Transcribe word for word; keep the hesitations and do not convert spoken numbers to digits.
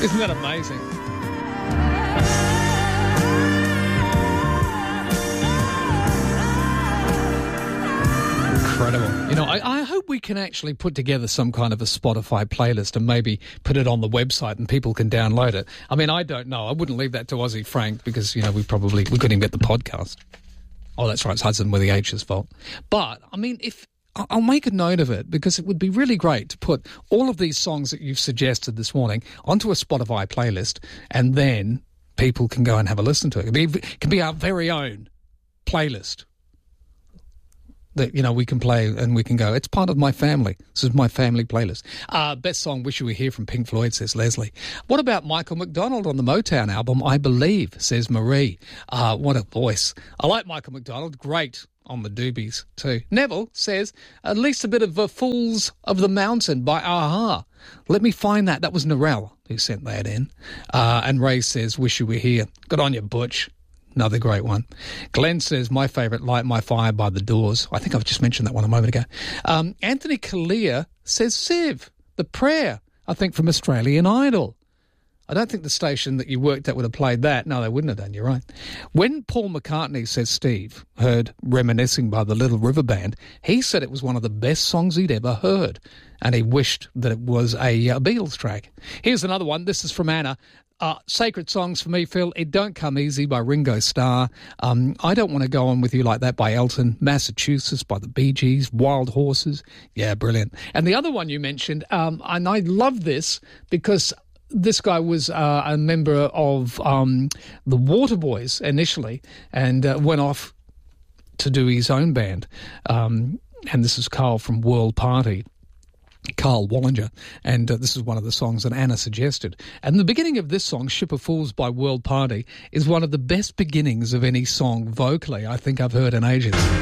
Isn't that amazing? Incredible. You know, I, I hope we can actually put together some kind of a Spotify playlist and maybe put it on the website and people can download it. I mean, I don't know. I wouldn't leave that to Aussie Frank because, you know, we probably, we couldn't even get the podcast. Oh, that's right. It's Hudson with the H's fault. But, I mean, if I'll make a note of it because it would be really great to put all of these songs that you've suggested this morning onto a Spotify playlist and then people can go and have a listen to it. It can be, it can be our very own playlist that, you know, we can play and we can go, it's part of my family. This is my family playlist. Uh, best song, Wish You Were Here from Pink Floyd, says Leslie. What about Michael McDonald on the Motown album, I Believe, says Marie. Uh, what a voice. I like Michael McDonald. Great on the Doobies too. Neville says, at least a bit of uh, Fools of the Mountain by A-ha. Let me find that. That was Narelle who sent that in. Uh, and Ray says, Wish You Were Here. Good on you, Butch. Another great one. Glenn says, my favourite, Light My Fire by The Doors. I think I've just mentioned that one a moment ago. Um, Anthony Kalia says, Siv, The Prayer, I think from Australian Idol. I don't think the station that you worked at would have played that. No, they wouldn't have done, you're right. When Paul McCartney, says Steve, heard Reminiscing by the Little River Band, he said it was one of the best songs he'd ever heard, and he wished that it was a uh, Beatles track. Here's another one. This is from Anna. Uh, sacred songs for me, Phil. It Don't Come Easy by Ringo Starr. Um, I Don't Want to Go On With You Like That by Elton. Massachusetts by the Bee Gees. Wild Horses. Yeah, brilliant. And the other one you mentioned, um, and I love this because this guy was uh, a member of um, the Waterboys initially and uh, went off to do his own band. Um, and this is Carl from World Party. Carl Wallinger, and uh, this is one of the songs that Anna suggested. And the beginning of this song, Ship of Fools by World Party, is one of the best beginnings of any song vocally I think I've heard in ages.